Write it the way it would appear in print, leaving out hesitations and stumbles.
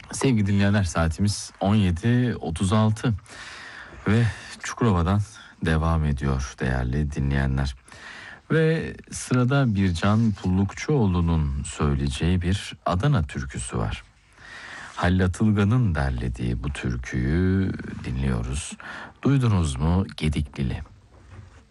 Sevgili dinleyenler, saatimiz 17.36 ve Çukurova'dan devam ediyor değerli dinleyenler. Ve sırada Bircan Pullukçuoğlu'nun söyleyeceği bir Adana türküsü var. Halil Atılgan'ın derlediği bu türküyü dinliyoruz. Duydunuz mu Gediklili?